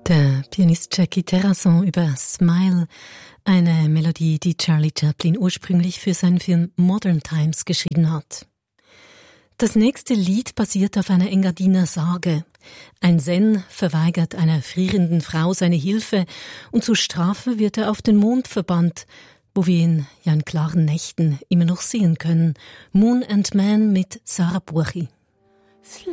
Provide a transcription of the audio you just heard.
Der Pianist Jackie Terrasson über Smile, eine Melodie, die Charlie Chaplin ursprünglich für seinen Film Modern Times geschrieben hat. Das nächste Lied basiert auf einer Engadiner Sage. Ein Zen verweigert einer frierenden Frau seine Hilfe und zur Strafe wird er auf den Mond verbannt, wo wir ihn ja in klaren Nächten immer noch sehen können. Moon and Man mit Sarah Burchi.